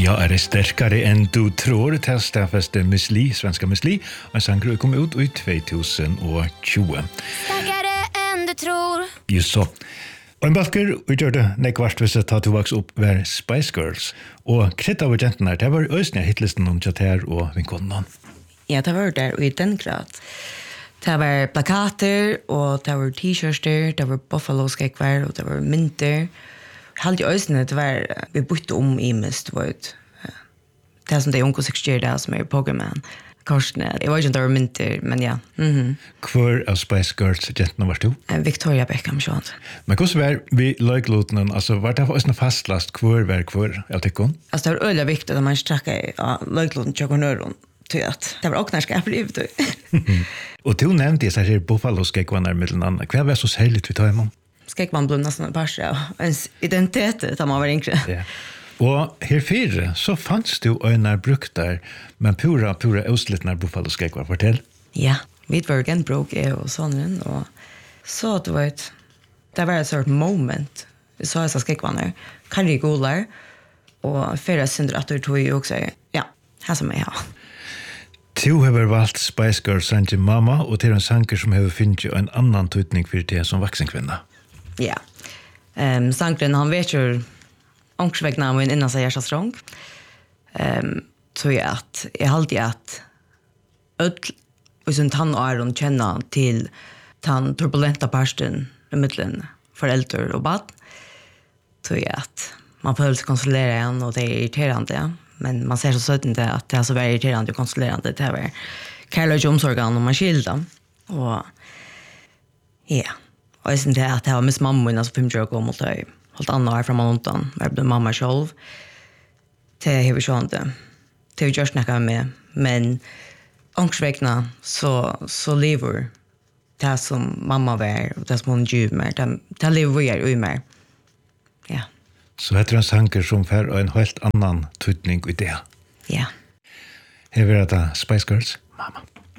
Jag är starkare än du tror, testafeste Miss Li, svenska Miss Li, och sen kom ut i 2020. Starkare än du tror. Just så. Og en balker utgjørte nekvart hvis jeg tar tilbake opp var Spice Girls. Og kritt av agentene, det var østene hitlisten om Chater og Vinkonen. Ja, det var der i den grad. Det var plakater, og det var t-shirts, det var buffalo-skekvar, og det var mynter. Halt i østene, det var vi bytte om i mest, det som de unge sikkert gjør det, som er Pokémon. Korsene. Jeg vet ikke om det var mynter, men ja. Hvor av Spice Girls agentene var du? Victoria Beckham, sånn. Men hvordan var vi løyklotene, altså var det også fastlast hvor av tikkene? Altså, det var øyelig viktig at man strekker løykloten til nøren, til at det var åknarskap i livet. Og du nevnte jeg sier buffalo-skekvann mellom andre. Hva var så særlig vi tar imot? Skekvann ble nesten en par av ens identitet da man var yngre. Ja. Og herfyr så fanns du øynar bruktar, men pura auslittnar buffalo-skekvar. Fortell. Ja, vi var genbruk og sånn, og så du vet, det var et sort moment. Vi så disse skekvanner, karrigolar, og fyrre synder at du tog også, ja, her som jeg har. Du har valgt Spice Girls sange Mama, og til en sanger som har finnet en annan tydning for det som vaksenkvinna. Ja, sangren, han vet jo ångsvegna min innan seg hjertastrång. Så at jeg alltid at hvis han og Aron kjenner til den turbulenta parsten i middelen foreldre og bad, så at man føler seg konsolere igjen, og det er irriterende, men man ser så søtten til at det er så veldig irriterende og konsolerende. Det er kærlig omsorgen og man skilder. Og ja, og jeg synes det at jeg var mist mamma min, altså 5 år gammel, holdt annet år fra måneden, jeg ble mamma selv. Det har vi sånn det. Det har vi gjort noe med, men ångsvekna så lever det som mamma var, og det som hun gjør mer, det lever vi i mer. Ja. Så heter en sanger som får en helt annan tydning i det. Ja. Her vil jeg ta Spice Girls, Mama.